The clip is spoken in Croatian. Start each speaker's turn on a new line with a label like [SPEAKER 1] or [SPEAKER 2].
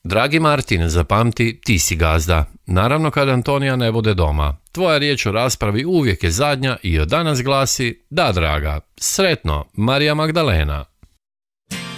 [SPEAKER 1] Dragi Martin, zapamti, ti si gazda. Naravno kad Antonija ne bude doma. Tvoja riječ o raspravi uvijek je zadnja i od danas glasi: da, draga. Sretno, Marija Magdalena.